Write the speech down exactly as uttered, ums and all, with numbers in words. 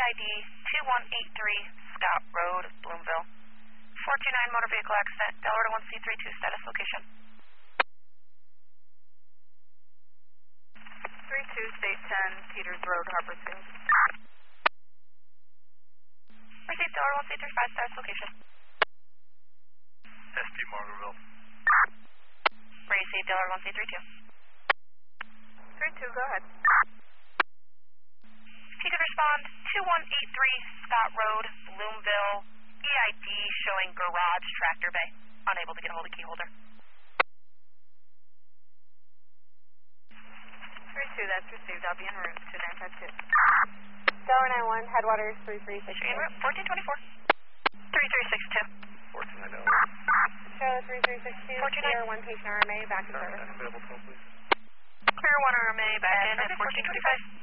I D two one eight three Scott Road, Bloomville. four two nine motor vehicle accident, Delaware one C three two, status location. three two, State ten, Peters Road, Harpersfield. Received Delaware one C three five, status location. S P Margaretville. Received Delaware one C three two. three two, go ahead. If you could respond, two one eight three Scott Road, Bloomville, E I D showing garage tractor bay. Unable to get a hold of key holder. three two, that's received. I'll be en route to nine five two. Delaware nine one, Headwaters three three six two. En route, fourteen twenty-four. three three six two. fourteen nine Delaware. Show three three six two, clear one patient R M A, back in service. Available call, please. Clear one R M A, back in at fourteen twenty-five.